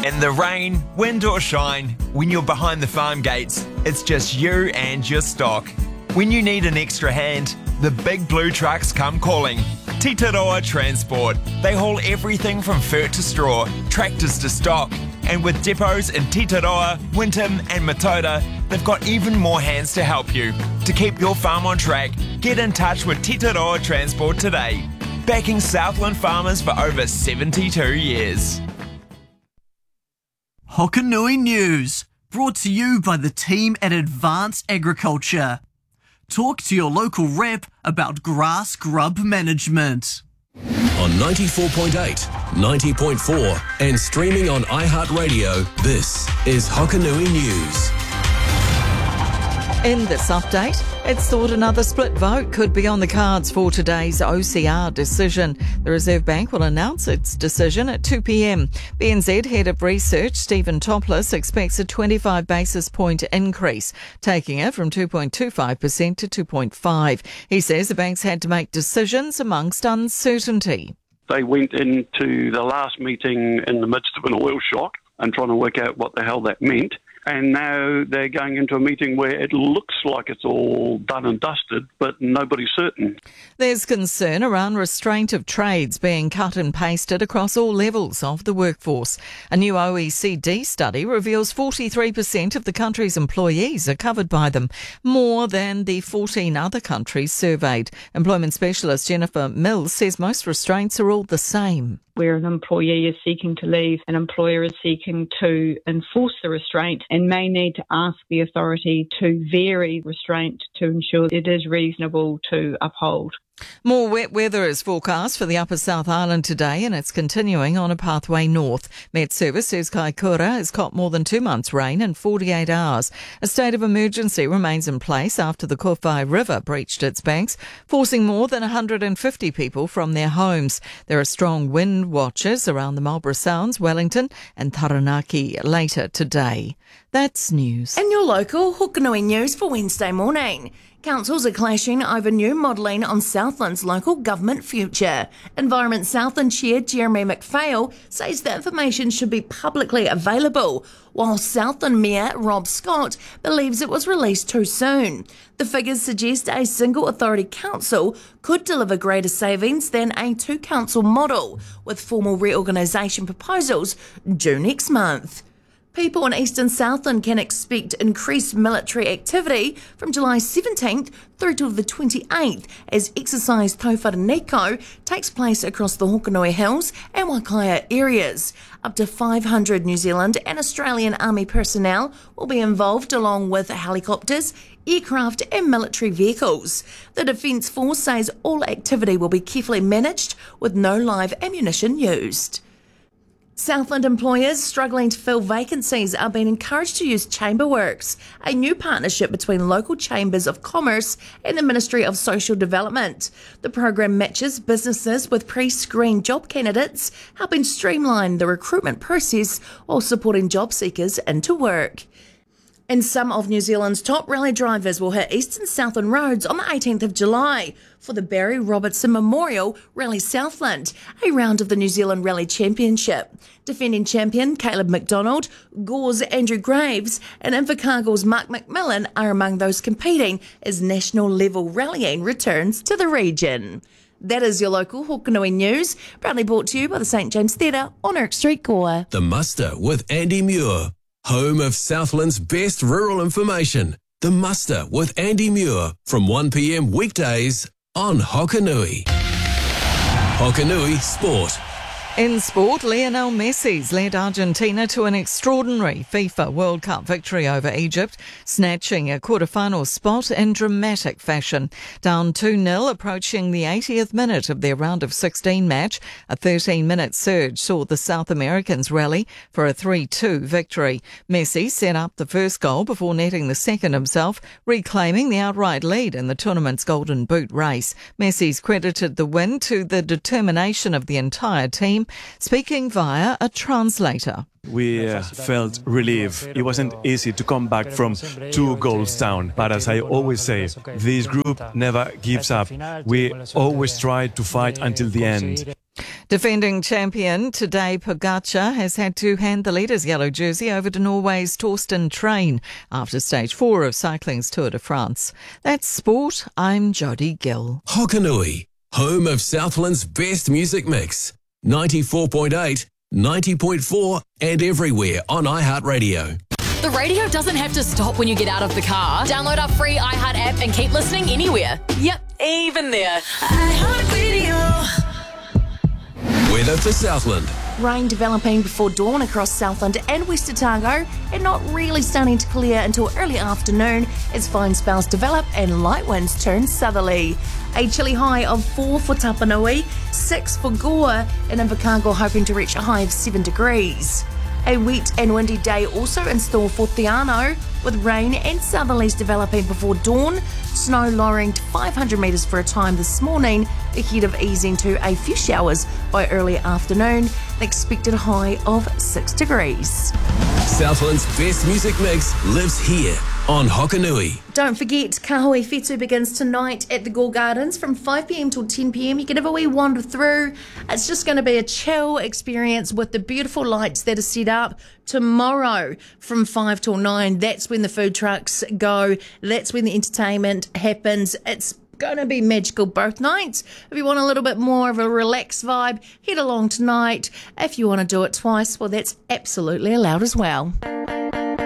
In the rain, wind or shine, when you're behind the farm gates, it's just you and your stock. When you need an extra hand, the big blue trucks come calling. Titaroa Transport. They haul everything from fert to straw, tractors to stock. And with depots in Titaroa, Winton and Matoda, they've got even more hands to help you. To keep your farm on track, get in touch with Titaroa Transport today. Backing Southland farmers for over 72 years. Hokanui News, brought to you by the team at Advanced Agriculture. Talk to your local rep about grass grub management. On 94.8, 90.4 and streaming on iHeartRadio, this is Hokanui News. In this update, it's thought another split vote could be on the cards for today's OCR decision. The Reserve Bank will announce its decision at 2 p.m. BNZ Head of Research Stephen Topless expects a 25 basis point increase, taking it from 2.25% to 2.5%. He says the banks had to make decisions amongst uncertainty. They went into the last meeting in the midst of an oil shock and trying to work out what the hell that meant. And now they're going into a meeting where it looks like it's all done and dusted, but nobody's certain. There's concern around restraint of trades being cut and pasted across all levels of the workforce. A new OECD study reveals 43% of the country's employees are covered by them, more than the 14 other countries surveyed. Employment specialist Jennifer Mills says most restraints are all the same. Where an employee is seeking to leave, an employer is seeking to enforce the restraint and may need to ask the authority to vary restraint to ensure it is reasonable to uphold. More wet weather is forecast for the Upper South Island today, and it's continuing on a pathway north. Met Service says Kaikoura has caught more than 2 months' rain in 48 hours. A state of emergency remains in place after the Kowhai River breached its banks, forcing more than 150 people from their homes. There are strong wind watches around the Marlborough Sounds, Wellington and Taranaki later today. That's news. In your local Hokanui News for Wednesday morning. Councils are clashing over new modelling on Southland's local government future. Environment Southland Chair Jeremy McPhail says the information should be publicly available, while Southland Mayor Rob Scott believes it was released too soon. The figures suggest a single authority council could deliver greater savings than a two-council model, with formal reorganisation proposals due next month. People in eastern Southland can expect increased military activity from July 17th through to the 28th as exercise Tauwharaneko takes place across the Hokanui Hills and Waikaia areas. Up to 500 New Zealand and Australian Army personnel will be involved along with helicopters, aircraft and military vehicles. The Defence Force says all activity will be carefully managed with no live ammunition used. Southland employers struggling to fill vacancies are being encouraged to use ChamberWorks, a new partnership between local chambers of commerce and the Ministry of Social Development. The program matches businesses with pre-screened job candidates, helping streamline the recruitment process while supporting job seekers into work. And some of New Zealand's top rally drivers will hit Eastern Southland roads on the 18th of July for the Barry Robertson Memorial Rally Southland, a round of the New Zealand Rally Championship. Defending champion Caleb McDonald, Gore's Andrew Graves and Invercargill's Mark McMillan are among those competing as national level rallying returns to the region. That is your local Hokanui News, proudly brought to you by the St James Theatre on Erk Street, Gore. The Muster with Andy Muir, home of Southland's best rural information. The Muster with Andy Muir from 1 p.m. weekdays on Hokanui. Hokanui Sport. In sport, Lionel Messi's led Argentina to an extraordinary FIFA World Cup victory over Egypt, snatching a quarter-final spot in dramatic fashion. Down 2-0, approaching the 80th minute of their round of 16 match, a 13-minute surge saw the South Americans rally for a 3-2 victory. Messi set up the first goal before netting the second himself, reclaiming the outright lead in the tournament's Golden Boot race. Messi's credited the win to the determination of the entire team, speaking via a translator. We felt relief. It wasn't easy to come back from 2 goals down. But as I always say, this group never gives up. We always try to fight until the end. Defending champion Tadej Pogacar has had to hand the leader's yellow jersey over to Norway's Torsten Train after stage 4 of cycling's Tour de France. That's sport. I'm Jodie Gill. Hokanui, home of Southland's best music mix. 94.8, 90.4 and everywhere on iHeartRadio. The radio doesn't have to stop when you get out of the car. Download our free iHeart app and keep listening anywhere. Yep, even there. iHeartRadio. Weather for Southland. Rain developing before dawn across Southland and West Otago, and not really starting to clear until early afternoon as fine spells develop and light winds turn southerly. A chilly high of 4 for Tapanui, 6 for Gore, and Invercargill hoping to reach a high of 7 degrees. A wet and windy day also in store for Theano, with rain and southerlies developing before dawn, snow lowering to 500 metres for a time this morning, ahead of easing to a few showers by early afternoon, an expected high of 6 degrees. Southland's best music mix lives here on Hokanui. Don't forget, Kahoe Whetū begins tonight at the Gore Gardens from 5pm till 10pm. You can have a wee wander through. It's just going to be a chill experience with the beautiful lights that are set up. Tomorrow from 5 till 9, that's when the food trucks go. That's when the entertainment happens. It's going to be magical both nights. If you want a little bit more of a relaxed vibe, head along tonight. If you want to do it twice, well, that's absolutely allowed as well.